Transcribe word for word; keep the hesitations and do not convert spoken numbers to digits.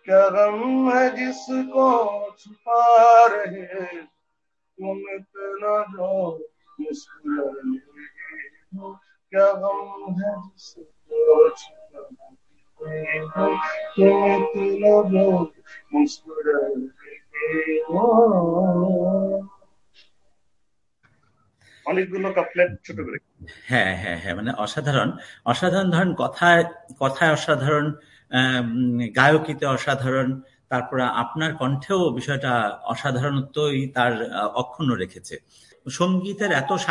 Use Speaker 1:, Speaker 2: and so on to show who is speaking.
Speaker 1: क्या गम है जिसको छुपा रहे तुम इतना जो मुस्कुरा रहे हो, क्या गम है जिसको छुपा रहे हो तुम इतना जो मुस्कुरा रहे हो। অনেকগুলো কাপলেট ছোট করে।
Speaker 2: হ্যাঁ হ্যাঁ হ্যাঁ মানে অসাধারণ অসাধারণ ধরেন কথায় কথায় অসাধারণ, গায়কিতে অসাধারণ, তারপরে আপনার কণ্ঠেও বিষয়টা অসাধারণত্বই তার অক্ষুণ্ণ রেখেছে। সঙ্গীতের এত